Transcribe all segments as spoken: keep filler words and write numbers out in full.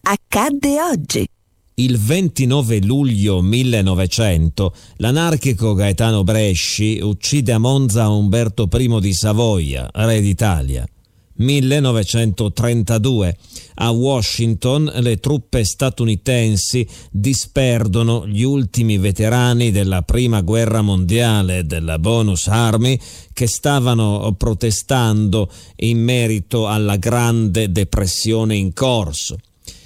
accadde oggi. Il ventinove luglio millenovecento l'anarchico Gaetano Bresci uccide a Monza Umberto I di Savoia, re d'Italia. millenovecentotrentadue a Washington le truppe statunitensi disperdono gli ultimi veterani della prima guerra mondiale della Bonus Army che stavano protestando in merito alla Grande Depressione in corso.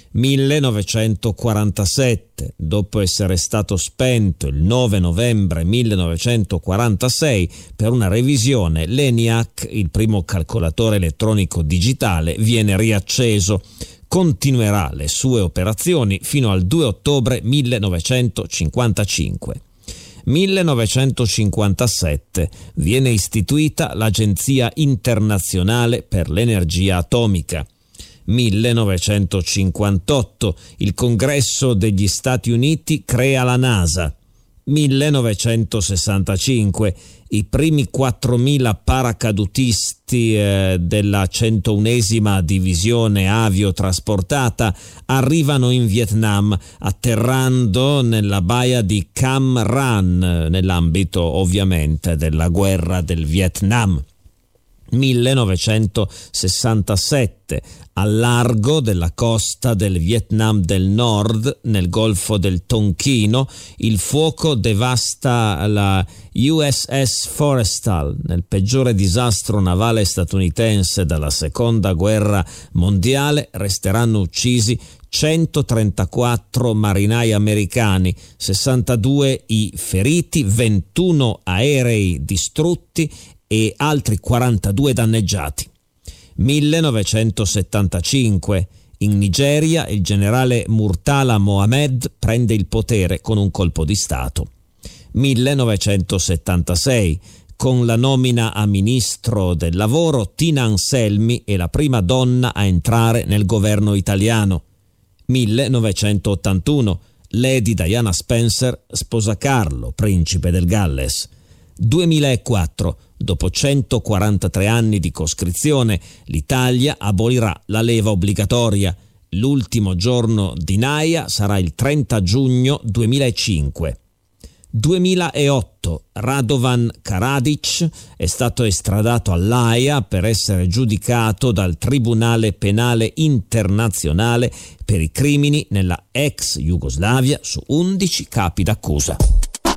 millenovecentoquarantasette, dopo essere stato spento il nove novembre millenovecentoquarantasei per una revisione, l'ENIAC, il primo calcolatore elettronico digitale, viene riacceso. Continuerà le sue operazioni fino al due ottobre millenovecentocinquantacinque. millenovecentocinquantasette viene istituita l'Agenzia Internazionale per l'Energia Atomica. millenovecentocinquantotto il Congresso degli Stati Uniti crea la NASA. millenovecentosessantacinque i primi quattromila paracadutisti eh, della centounesima divisione aviotrasportata arrivano in Vietnam, atterrando nella baia di Cam Ranh, nell'ambito ovviamente della guerra del Vietnam. millenovecentosessantasette al largo della costa del Vietnam del Nord, nel Golfo del Tonchino, il fuoco devasta la U S S Forrestal, nel peggiore disastro navale statunitense dalla seconda guerra mondiale. Resteranno uccisi centotrentaquattro marinai americani, sessantadue i feriti, ventuno aerei distrutti e altri quarantadue danneggiati. millenovecentosettantacinque in Nigeria il generale Murtala Mohammed prende il potere con un colpo di Stato. millenovecentosettantasei con la nomina a ministro del lavoro, Tina Anselmi è la prima donna a entrare nel governo italiano. millenovecentottantuno Lady Diana Spencer sposa Carlo, principe del Galles. duemilaquattro dopo centoquarantatré anni di coscrizione, l'Italia abolirà la leva obbligatoria. L'ultimo giorno di Naia sarà il trenta giugno duemilacinque. duemilaotto Radovan Karadzic è stato estradato all'Aia per essere giudicato dal Tribunale Penale Internazionale per i crimini nella ex Jugoslavia su undici capi d'accusa.